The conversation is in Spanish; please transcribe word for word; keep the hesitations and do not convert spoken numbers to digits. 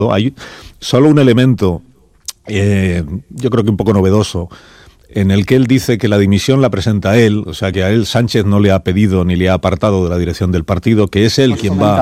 Hay solo un elemento, eh, yo creo que un poco novedoso, en el que él dice que la dimisión la presenta él, o sea que a él Sánchez no le ha pedido ni le ha apartado de la dirección del partido, que es él quien va